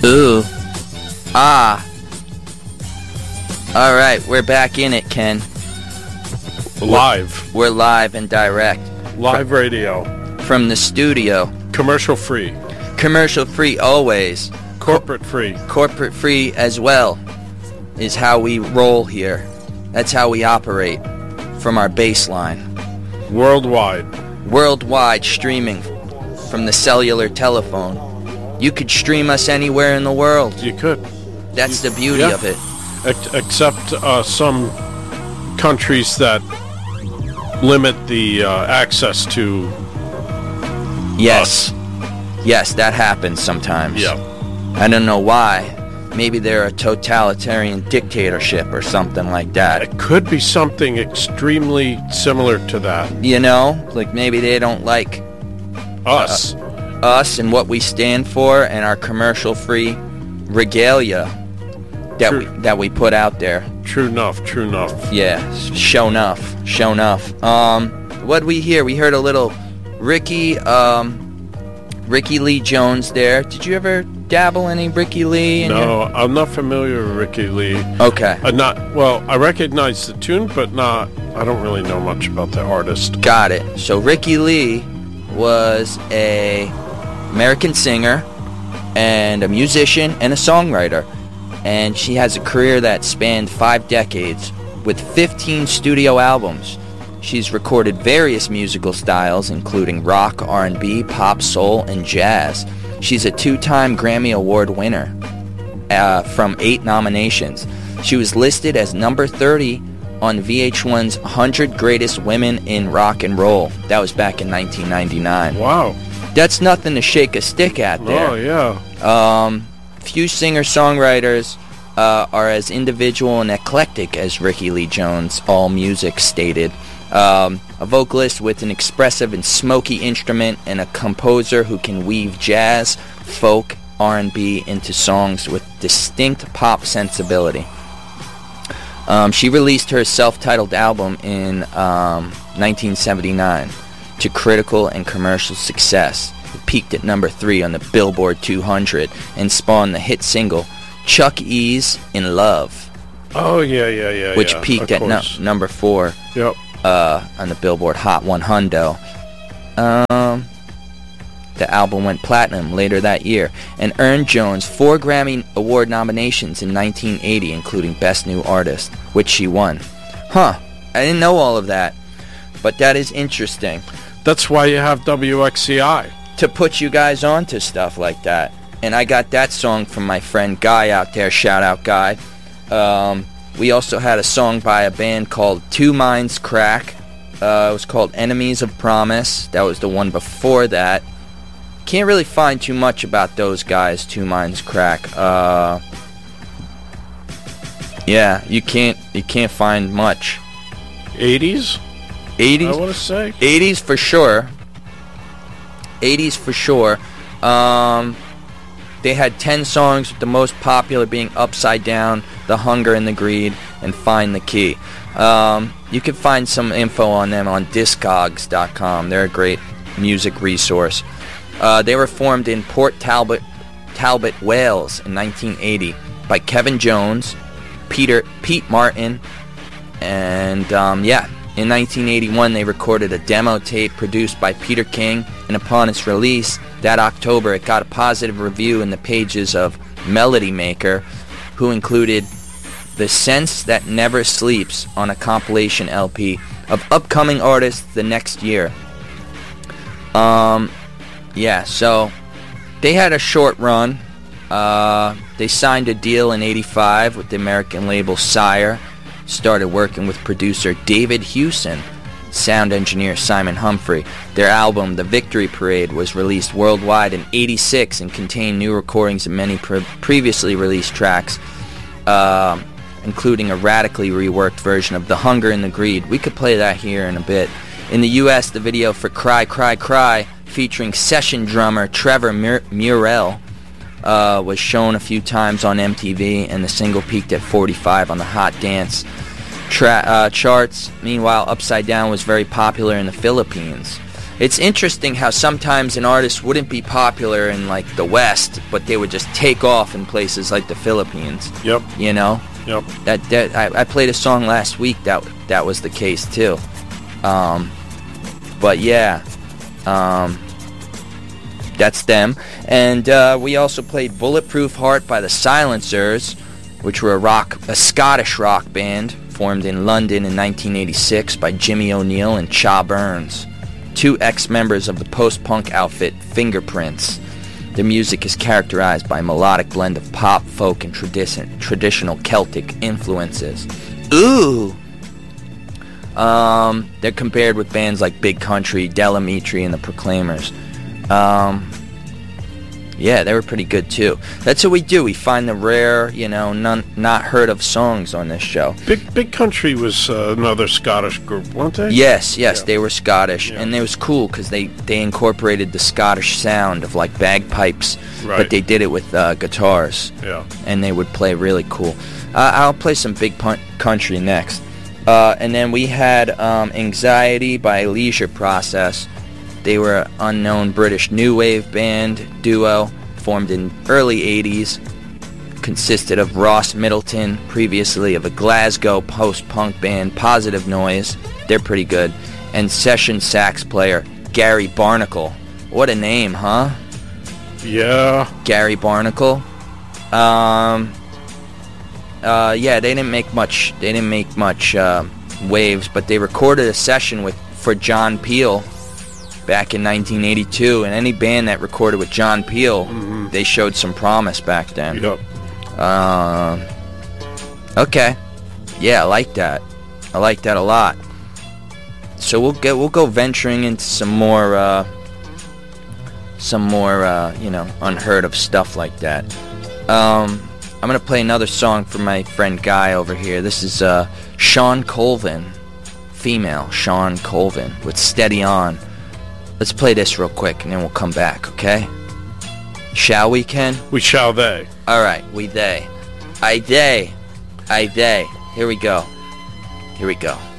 Ooh. Ah. Alright, we're back in it, Ken. Live. We're live and direct. Live radio. From the studio. Commercial free. Commercial free always. Corporate free. Corporate free as well is how we roll here. That's how we operate from our baseline. Worldwide. Worldwide streaming from the cellular telephone. You could stream us anywhere in the world. You could. That's the beauty of it. Except some countries that limit the access to Yes. us. Yes, that happens sometimes. Yeah. I don't know why. Maybe they're a totalitarian dictatorship or something like that. It could be something extremely similar to that. You know? Like maybe they don't like Us. us and what we stand for and our commercial-free regalia that we put out there. True enough. Yeah, show enough. What'd we hear? We heard a little Ricky Lee Jones there. Did you ever dabble any Ricky Lee? No, I'm not familiar with Ricky Lee. Okay. I recognize the tune, but I don't really know much about the artist. Got it. So Ricky Lee was a American singer and a musician and a songwriter. And she has a career that spanned 5 decades with 15 studio albums. She's recorded various musical styles, including rock, R&B, pop, soul, and jazz. She's a 2-time Grammy Award winner from 8 nominations. She was listed as number 30 on VH1's 100 Greatest Women in Rock and Roll. That was back in 1999. Wow. That's nothing to shake a stick at there. Oh, yeah. Few singer-songwriters are as individual and eclectic as Ricky Lee Jones, AllMusic stated. A vocalist with an expressive and smoky instrument, and a composer who can weave jazz, folk, R&B into songs with distinct pop sensibility. She released her self-titled album in 1979 to critical and commercial success. It peaked at number 3 on the Billboard 200 and spawned the hit single Chuck E's In Love. Oh, yeah. Which peaked at number 4. Yep. On the Billboard Hot 100. The album went platinum later that year and earned Jones 4 Grammy Award nominations in 1980, including Best New Artist, which she won. I didn't know all of that, but that is interesting. That's why you have WXCI. To put you guys on to stuff like that. And I got that song from my friend Guy out there. Shout out, Guy. We also had a song by a band called Two Minds Crack. It was called Enemies of Promise. That was the one before that. Can't really find too much about those guys, Two Minds Crack. Yeah, you can't find much. 80s? 80s? I want to say. 80s for sure. 80s for sure. They had 10 songs, with the most popular being Upside Down, The Hunger and the Greed, and Find the Key. You can find some info on them on Discogs.com. They're a great music resource. They were formed in Port Talbot, Wales in 1980 by Kevin Jones, Pete Martin, and in 1981 they recorded a demo tape produced by Peter King, and upon its release that October it got a positive review in the pages of Melody Maker, who included The Sense That Never Sleeps on a compilation LP of upcoming artists the next year. So they had a short run. They signed a deal in 85 with the American label Sire, started working with producer David Hewson, sound engineer Simon Humphrey. Their album, The Victory Parade, was released worldwide in 86 and contained new recordings of many previously released tracks, including a radically reworked version of The Hunger and the Greed. We could play that here in a bit. In the U.S., the video for Cry, Cry, Cry, featuring session drummer Trevor Murrell, was shown a few times on MTV, and the single peaked at 45 on the Hot Dance charts. Meanwhile, Upside Down was very popular in the Philippines. It's interesting how sometimes an artist wouldn't be popular in like the West, but they would just take off in places like the Philippines. Yep. You know. Yep. I played a song last week that was the case too. But yeah, that's them. And we also played Bulletproof Heart by the Silencers, which were a Scottish rock band formed in London in 1986 by Jimmy O'Neill and Cha Burns, two ex-members of the post-punk outfit Fingerprints. Their music is characterized by a melodic blend of pop, folk, and traditional Celtic influences. Ooh! They're compared with bands like Big Country, Del Amitri, and the Proclaimers. Yeah, they were pretty good too. That's what we do. We find the rare, not heard of songs on this show. Big Country was another Scottish group, weren't they? Yes, they were Scottish, and it was cool because they incorporated the Scottish sound of like bagpipes, but they did it with guitars. Yeah, and they would play really cool. I'll play some Big Country next, and then we had Anxiety by Leisure Process. They were an unknown British new wave band duo formed in early 80s. Consisted of Ross Middleton, previously of a Glasgow post-punk band Positive Noise. They're pretty good. And session sax player Gary Barnacle. What a name, huh? Yeah. Gary Barnacle. Yeah, they didn't make much. Waves, but they recorded a session for John Peel back in 1982, and any band that recorded with John Peel, they showed some promise back then. Yep. Okay. Yeah, I like that. I like that a lot. So we'll go venturing into some more unheard of stuff like that. I'm gonna play another song for my friend Guy over here. This is Sean Colvin, female Sean Colvin with Steady On. Let's play this real quick, and then we'll come back, okay? Shall we, Ken? We shall they. All right, we they. I they. Here we go.